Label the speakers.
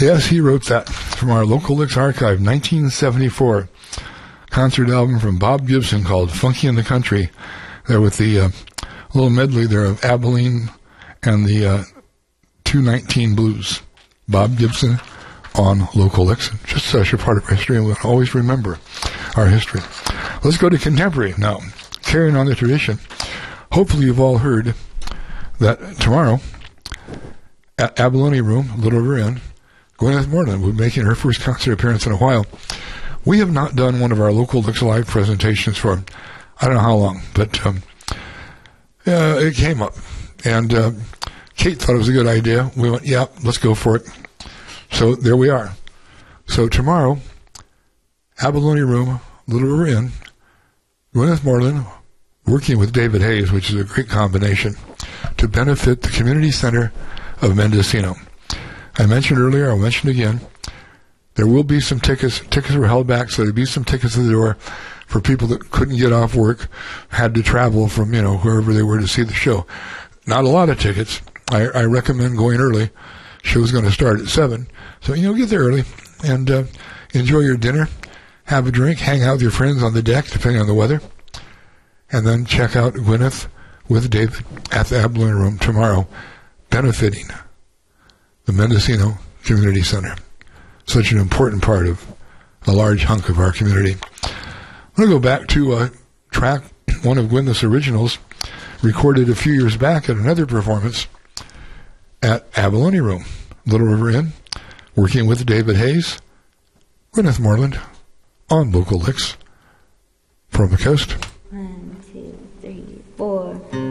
Speaker 1: Yes, he wrote that from our Local Licks archive, 1974 concert album from Bob Gibson called Funky in the Country. There with the little medley there of Abilene and the 219 Blues. Bob Gibson on Local Licks. Just such a part of our history, and we'll always remember our history. Let's go to contemporary now. Carrying on the tradition, hopefully you've all heard that tomorrow at Abalone Room, Little River Inn, Gwyneth Moreland will be making her first concert appearance in a while. We have not done one of our Local Licks Live presentations for I don't know how long, but it came up. And Kate thought it was a good idea. We went, yeah, let's go for it. So there we are. So tomorrow, Abalone Room, Little River Inn, Gwyneth Moreland, working with David Hayes, which is a great combination, to benefit the Community Center of Mendocino. I mentioned earlier, I'll mention again, there will be some tickets. Tickets were held back, so there'll be some tickets at the door for people that couldn't get off work, had to travel from, wherever they were to see the show. Not a lot of tickets. I recommend going early. Show's going to start at 7. So, get there early and enjoy your dinner, have a drink, hang out with your friends on the deck, depending on the weather, and then check out Gwyneth with David at the Abalone Room tomorrow, benefiting the Mendocino Community Center. Such an important part of a large hunk of our community. I'm going to go back to track one of Gwyneth's originals, recorded a few years back at another performance at Abalone Room, Little River Inn, working with David Hayes, Gwyneth Moreland, on Local Licks from the coast.
Speaker 2: 1, 2, 3, 4.